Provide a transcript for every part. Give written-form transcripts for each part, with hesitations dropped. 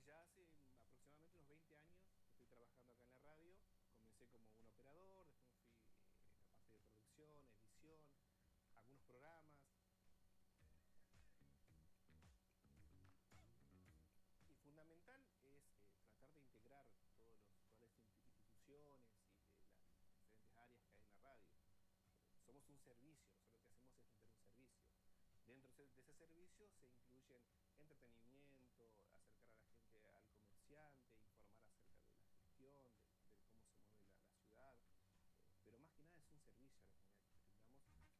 ya hace aproximadamente unos 20 años que estoy trabajando acá en la radio. Comencé como un operador, después fui en la parte de producción, edición, algunos programas. Y fundamental es tratar de integrar todas las instituciones y las diferentes áreas que hay en la radio. Somos un servicio, nosotros lo que hacemos es vender un servicio. Dentro de ese servicio se incluyen entretenimiento, acercar a la gente al comerciante, informar acerca de la gestión, de cómo se mueve la ciudad, pero más que nada es un servicio a la comunidad que brindamos.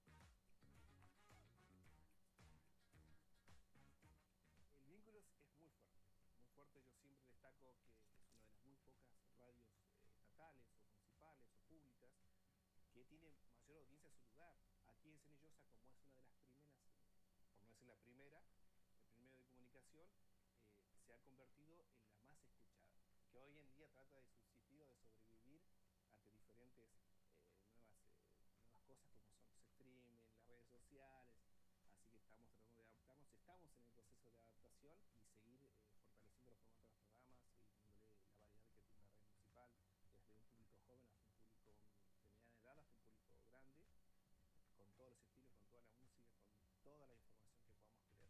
El vínculo es muy fuerte, muy fuerte. Yo siempre destaco que es una de las muy pocas radios estatales o municipales o públicas que tiene mayor audiencia en su lugar. Aquí en Cenillosa, como es una de las primeras, por no decir la primera, el primer medio de comunicación, se ha convertido en la más escuchada, que hoy en día trata de subsistir o de sobrevivir ante diferentes nuevas cosas como son los streaming, las redes sociales. Así que estamos tratando de adaptarnos, estamos en el proceso de adaptación y seguir fortaleciendo los formatos de los programas y dándole la variedad que tiene la red municipal, desde un público joven hasta un público de mediana edad hasta un público grande, con todos los estilos, con toda la música, con toda la información que podamos querer.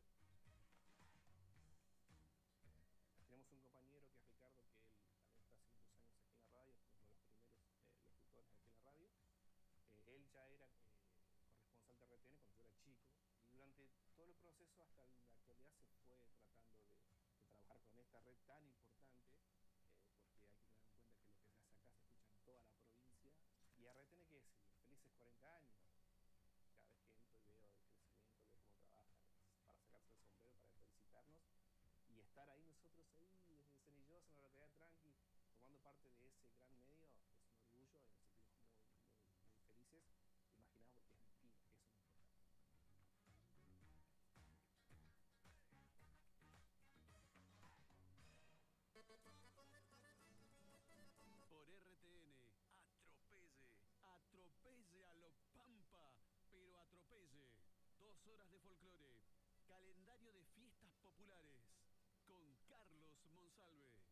Tenemos un compañero que es Ricardo, que él también está hace muchos años aquí en la radio, fue uno de los primeros locutores aquí en la radio. Él ya era corresponsal de RTN cuando yo era chico, y durante todo el proceso hasta la actualidad se fue tratando de trabajar con esta red tan importante, porque hay que tener en cuenta que lo que se hace acá se escucha en toda la provincia. Y a RTN, que es felices 40 años, cada vez que entro y veo el crecimiento, veo cómo trabajan, para sacarse el sombrero, para felicitarnos y estar ahí nosotros ahí desde Cenillosa, en la localidad tranqui, formando parte de ese gran medio, es un orgullo y nos sentimos muy felices, imaginados, porque es mi pyme, que eso es importante. Por RTN, atropelle, atropelle a lo Pampa, pero atropelle. 2 horas de folclore, calendario de fiestas populares, con Carlos Monsalve.